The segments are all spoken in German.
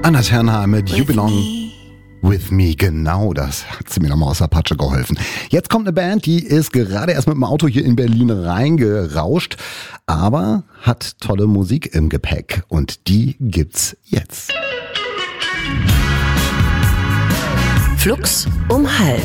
Anna Ternheim mit You Belong With Me. Genau, das hat sie mir nochmal aus der Patsche geholfen. Jetzt kommt eine Band, die ist gerade erst mit dem Auto hier in Berlin reingerauscht, aber hat tolle Musik im Gepäck und die gibt's jetzt. Flux um halb.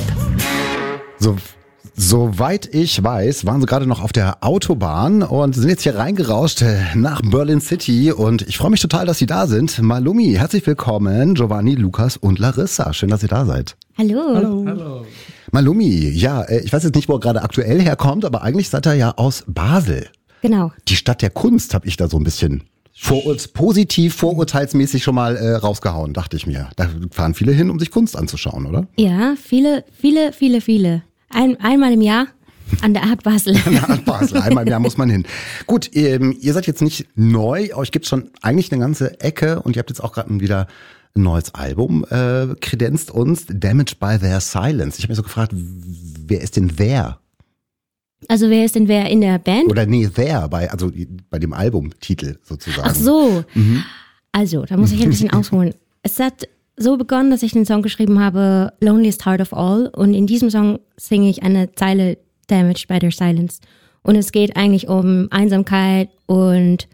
Soweit ich weiß, waren sie gerade noch auf der Autobahn und sind jetzt hier reingerauscht nach Berlin City und ich freue mich total, dass Sie da sind. Malumi, herzlich willkommen, Giovanni, Lukas und Larissa. Schön, dass ihr da seid. Hallo. Hallo. Malumi, ja, ich weiß jetzt nicht, wo er gerade aktuell herkommt, aber eigentlich seid ihr ja aus Basel. Genau. Die Stadt der Kunst habe ich da so ein bisschen vorurteilsmäßig schon mal rausgehauen, dachte ich mir. Da fahren viele hin, um sich Kunst anzuschauen, oder? Ja, viele. Einmal im Jahr an der Art Basel. An der Art Basel, einmal im Jahr muss man hin. Gut, ihr seid jetzt nicht neu, euch gibt's schon eigentlich eine ganze Ecke und ihr habt jetzt auch gerade wieder ein neues Album kredenzt uns, Damaged by Their Silence. Ich habe mich so gefragt, wer ist denn wer? Also wer ist denn wer in der Band? Oder nee, wer, bei dem Albumtitel sozusagen. Ach so. Also, da muss ich ein bisschen ausholen. Es hat so begonnen, dass ich den Song geschrieben habe, Loneliest Heart of All. Und in diesem Song singe ich eine Zeile, Damaged by Their Silence. Und es geht eigentlich um Einsamkeit und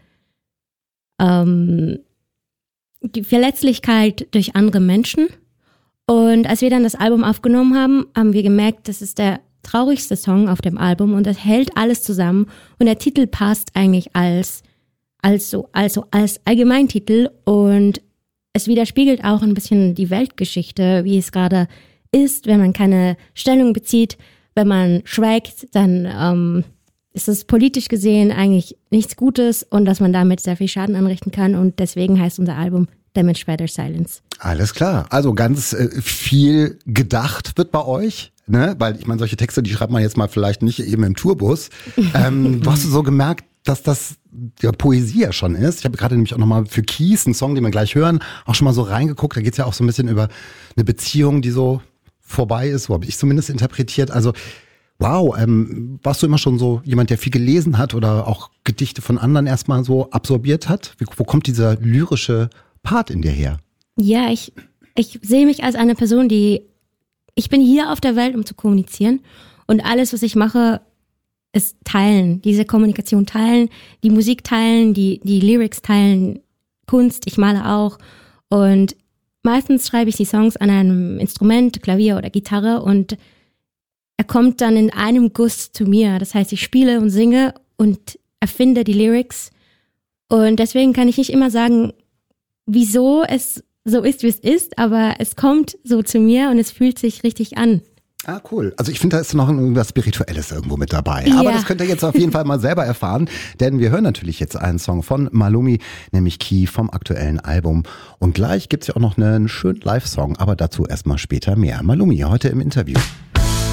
die Verletzlichkeit durch andere Menschen. Und als wir dann das Album aufgenommen haben, haben wir gemerkt, das ist der traurigste Song auf dem Album und das hält alles zusammen. Und der Titel passt eigentlich als Allgemeintitel und es widerspiegelt auch ein bisschen die Weltgeschichte, wie es gerade ist, wenn man keine Stellung bezieht, wenn man schweigt, dann ist es politisch gesehen eigentlich nichts Gutes und dass man damit sehr viel Schaden anrichten kann und deswegen heißt unser Album Damaged by Their Silence. Alles klar, also ganz viel gedacht wird bei euch, ne? Weil ich meine, solche Texte, die schreibt man jetzt mal vielleicht nicht eben im Tourbus. Du hast so gemerkt, dass das ja Poesie ja schon ist. Ich habe gerade nämlich auch nochmal für Kies, einen Song, den wir gleich hören, auch schon mal so reingeguckt. Da geht's ja auch so ein bisschen über eine Beziehung, die so vorbei ist, so habe ich zumindest interpretiert. Also wow, warst du immer schon so jemand, der viel gelesen hat oder auch Gedichte von anderen erstmal so absorbiert hat? Wo kommt dieser lyrische Part in dir her? Ja, ich sehe mich als eine Person, ich bin hier auf der Welt, um zu kommunizieren und alles, was ich mache, ist teilen, diese Kommunikation teilen, die Musik teilen, die Lyrics teilen, Kunst, ich male auch und meistens schreibe ich die Songs an einem Instrument, Klavier oder Gitarre und er kommt dann in einem Guss zu mir, das heißt, ich spiele und singe und erfinde die Lyrics und deswegen kann ich nicht immer sagen, wieso es so ist, wie es ist, aber es kommt so zu mir und es fühlt sich richtig an. Ah, cool. Also ich finde, da ist noch irgendwas Spirituelles irgendwo mit dabei. Ja. Aber das könnt ihr jetzt auf jeden Fall mal selber erfahren, denn wir hören natürlich jetzt einen Song von Malumi, nämlich Key vom aktuellen Album. Und gleich gibt's ja auch noch einen schönen Live-Song, aber dazu erstmal später mehr. Malumi heute im Interview.